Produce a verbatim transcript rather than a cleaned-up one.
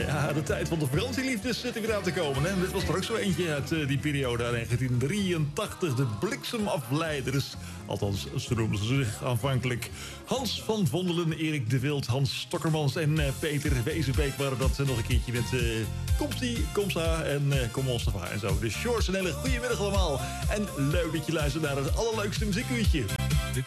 Ja, de tijd van de vakantieliefdes zit er weer aan te komen. Hè? Dit was er ook zo eentje uit uh, die periode, negentien drieëntachtig. De bliksemafleiders. Althans, zo noemden ze zich aanvankelijk. Hans van Vondelen, Erik de Wild, Hans Stokkermans en uh, Peter Wezenbeek waren dat uh, nog een keertje met uh, Komstie, Komsa en uh, Kom Mostafa en zo. De Shorts, een hele goede middag allemaal. En leuk dat je luistert naar het allerleukste muziekuurtje.